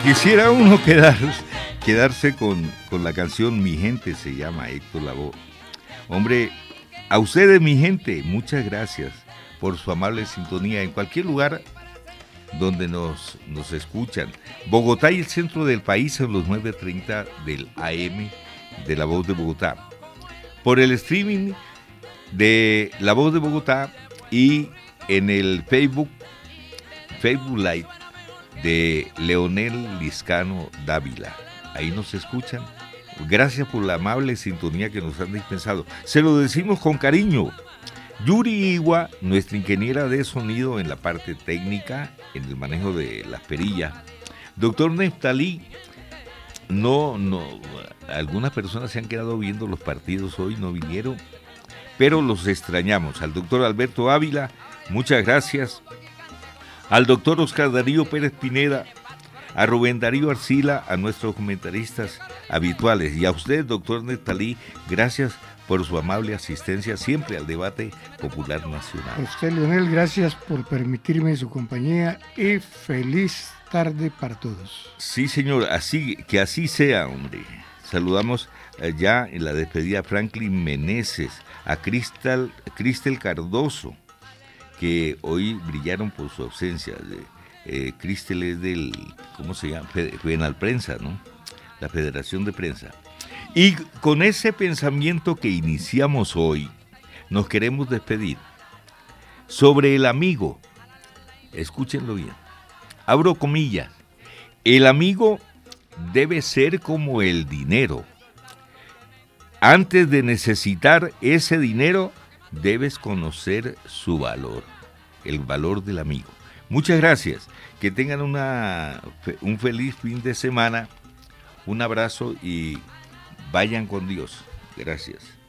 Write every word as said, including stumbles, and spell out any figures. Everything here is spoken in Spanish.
Quisiera uno quedar, quedarse con, con la canción Mi Gente, se llama Héctor Lavoe. Hombre, a ustedes, mi gente, muchas gracias por su amable sintonía en cualquier lugar donde nos, nos escuchan. Bogotá y el centro del país son los nueve treinta del A M de La Voz de Bogotá. Por el streaming de La Voz de Bogotá y en el Facebook, Facebook Live de Leonel Liscano Dávila. Ahí nos escuchan. Gracias por la amable sintonía que nos han dispensado. Se lo decimos con cariño. Yuri Igua, nuestra ingeniera de sonido en la parte técnica, en el manejo de las perillas. Doctor Neftalí, no, no, algunas personas se han quedado viendo los partidos hoy, no vinieron, pero los extrañamos. Al doctor Alberto Ávila, muchas gracias. Al doctor Oscar Darío Pérez Pineda, a Rubén Darío Arcila, a nuestros comentaristas habituales. Y a usted, doctor Neftalí, gracias por su amable asistencia siempre al debate popular nacional. A usted, Leonel, gracias por permitirme su compañía y feliz tarde para todos. Sí, señor, así que así sea, hombre. Saludamos ya en la despedida a Franklin Meneses, a Cristal, Cristel Cardoso, que hoy brillaron por su ausencia. Eh, Cristel es del, ¿cómo se llama? Penal Prensa, ¿no? La Federación de Prensa. Y con ese pensamiento que iniciamos hoy, nos queremos despedir. Sobre el amigo, escúchenlo bien, abro comillas, el amigo debe ser como el dinero. Antes de necesitar ese dinero, debes conocer su valor, el valor del amigo. Muchas gracias, que tengan una, un feliz fin de semana, un abrazo y vayan con Dios. Gracias.